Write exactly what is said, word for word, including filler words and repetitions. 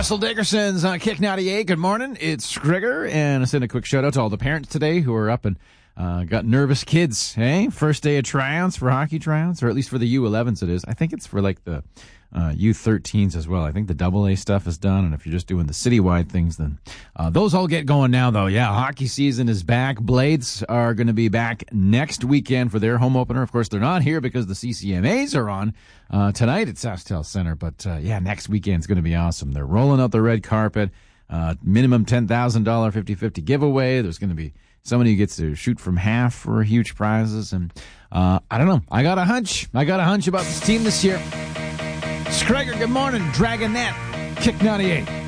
Russell Dickerson's on Kick ninety-eight. Good morning. It's Grigor, and I send a quick shout out to all the parents today who are up and uh, got nervous kids. Hey, first day of tryouts for hockey tryouts, or at least for the U elevens it is. I think it's for like the uh, U thirteens as well. I think the double A stuff is done, and if you're just doing the citywide things, then uh, those all get going now, though. Yeah, hockey season is back. Blades are going to be back next weekend for their home opener. Of course, they're not here because the C C M As are on uh, tonight at SaskTel Center, but uh, yeah, next weekend's going to be awesome. They're rolling out the red carpet. Uh, minimum ten thousand dollars fifty-fifty giveaway. There's going to be somebody who gets to shoot from half for huge prizes. And uh, I don't know. I got a hunch. I got a hunch about this team this year. Scrager, good morning. Dragonette. Kick ninety-eight.